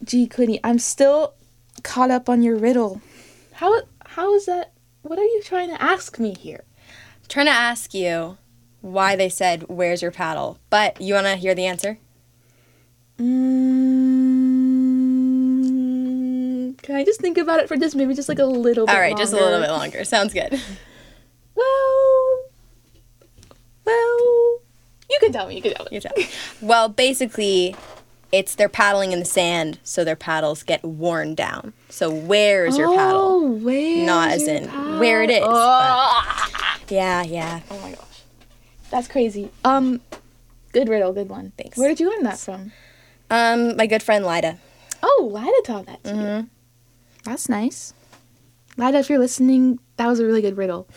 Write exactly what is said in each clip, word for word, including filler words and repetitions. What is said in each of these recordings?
Gee, Quinny, I'm still caught up on your riddle. How how is that? What are you trying to ask me here? I'm trying to ask you why they said, "Where's your paddle?" But you want to hear the answer? Mm, can I just think about it for just maybe just like a little bit All right, longer? just a little bit longer. Sounds good. Well, well, you can tell me. You can tell me. You tell. Well, basically, it's they're paddling in the sand, so their paddles get worn down. So where's your paddle? Oh, where's Not as your in paddle? where it is. Oh. But yeah, yeah. Oh my gosh, that's crazy. Um, good riddle, good one. Thanks. Where did you learn that from? Um, my good friend Lida. Oh, Lida taught that to Mm-hmm. you. That's nice. Lida, if you're listening, that was a really good riddle.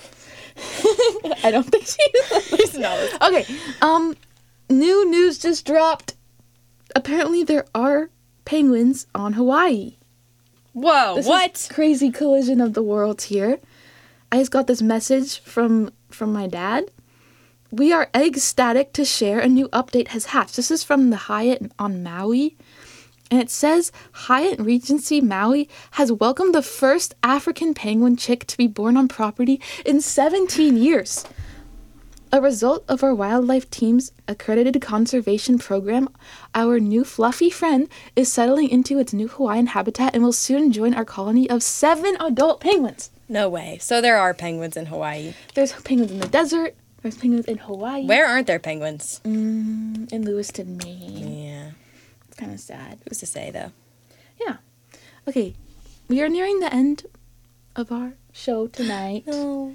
I don't think she's not. Okay. Um, new news just dropped. Apparently, there are penguins on Hawaii. Whoa! This what? is crazy collision of the worlds here. I just got this message from from my dad. We are ecstatic to share a new update has hatched. This is from the Hyatt on Maui. And it says, Hyatt Regency Maui has welcomed the first African penguin chick to be born on property in seventeen years. A result of our wildlife team's accredited conservation program, our new fluffy friend is settling into its new Hawaiian habitat and will soon join our colony of seven adult penguins. No way. So there are penguins in Hawaii. There's penguins in the desert. There's penguins in Hawaii. Where aren't there penguins? Mm, in Lewiston, Maine. Yeah. It's kind of sad. Who's to say, though? Yeah. Okay. We are nearing the end of our show tonight. No.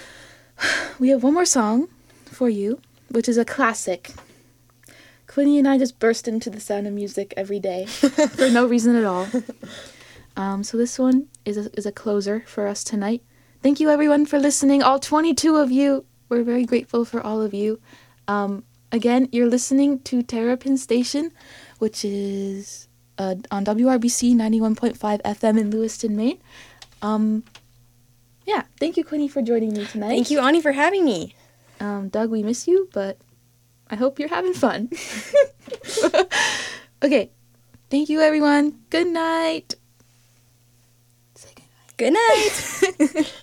We have one more song for you, which is a classic. Quinny and I just burst into the sound of music every day for no reason at all. Um, so this one is a, is a closer for us tonight. Thank you, everyone, for listening. All twenty-two of you. We're very grateful for all of you. Um, again, you're listening to Terrapin Station, which is uh, on W R B C ninety-one point five F M in Lewiston, Maine. Um, yeah, thank you, Quinny, for joining me tonight. Thank you, Ani, for having me. Um, Doug, we miss you, but I hope you're having fun. Okay, thank you, everyone. Good night. Say good night. Good night.